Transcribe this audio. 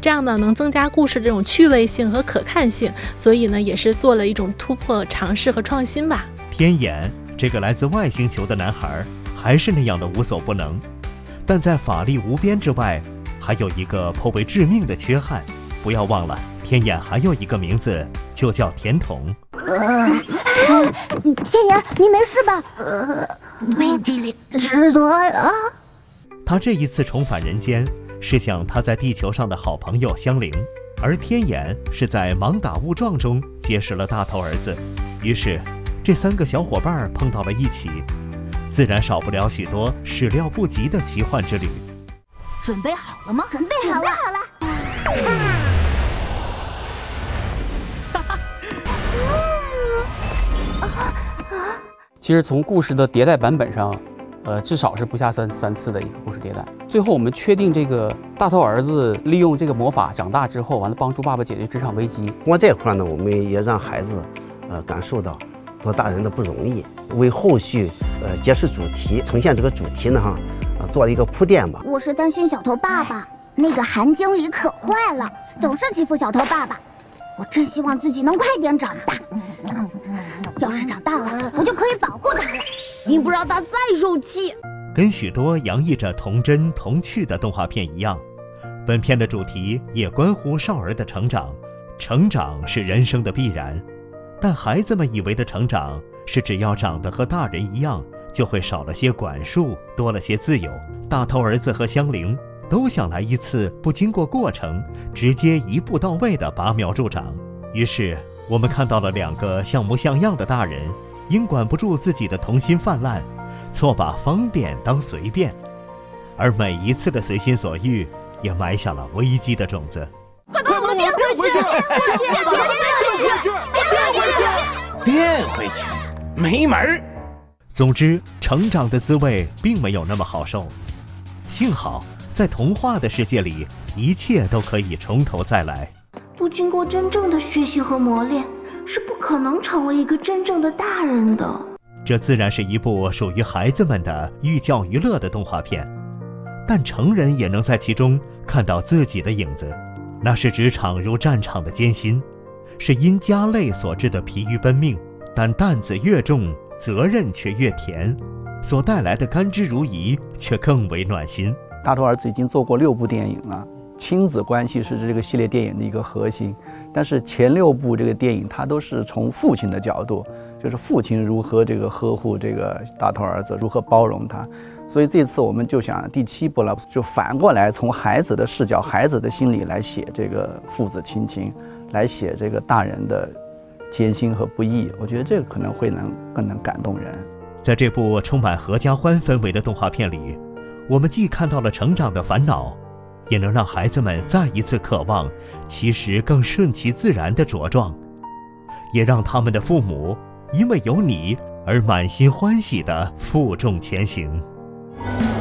这样呢能增加故事这种趣味性和可看性，所以呢也是做了一种突破、尝试和创新吧。 天眼这个来自外星球的男孩还是那样的无所不能，但在法力无边之外，还有一个颇为致命的缺憾。不要忘了，天眼还有一个名字，就叫甜筒。 天眼，你没事吧？ 背地里知道了。 他这一次重返人间，是向他在地球上的好朋友香菱，而天眼是在盲打误撞中结识了大头儿子，于是这3个小伙伴碰到了一起，自然少不了许多始料不及的奇幻之旅。 准备好了吗？ 准备好了。 其实从故事的迭代版本上，至少是不下三次的一个故事迭代。最后我们确定这个大头儿子利用这个魔法长大之后，完了帮助爸爸解决职场危机。 通过这块呢，我们也让孩子感受到做大人的不容易，为后续揭示主题、呈现这个主题呢做了一个铺垫吧。 我是担心小头爸爸，那个韩经理可坏了，总是欺负小头爸爸。我真希望自己能快点长大，要是长大了，我就可以保护他了，并不让他再受气。 跟许多洋溢着童真童趣的动画片一样，本片的主题也关乎少儿的成长。成长是人生的必然，但孩子们以为的成长是只要长得和大人一样，就会少了些管束，多了些自由。大头儿子和香菱都想来一次不经过过程，直接一步到位的拔苗助长。于是我们看到了2个像模像样的大人，因管不住自己的童心泛滥，错把方便当随便，而每一次的随心所欲也埋下了危机的种子。 快把我们变回去！ 变回去没门儿。 总之，成长的滋味并没有那么好受。幸好在童话的世界里，一切都可以从头再来。 不经过真正的学习和磨练，是不可能成为一个真正的大人的。 这自然是一部属于孩子们的寓教于乐的动画片，但成人也能在其中看到自己的影子。那是职场如战场的艰辛，是因家累所致的疲于奔命，但担子越重，责任却越甜，所带来的甘之如饴却更为暖心。 大头儿子已经做过6部电影了，亲子关系是这个系列电影的一个核心，但是前6部这个电影它都是从父亲的角度，就是父亲如何这个呵护这个大头儿子，如何包容他。所以这次我们就想第7部了，就反过来从孩子的视角、孩子的心理来写这个父子亲情，来写这个大人的艰辛和不易。我觉得这个可能会更能感动人。 在这部充满合家欢氛围的动画片里，我们既看到了成长的烦恼，也能让孩子们再一次渴望其实更顺其自然的茁壮，也让他们的父母因为有你而满心欢喜地负重前行。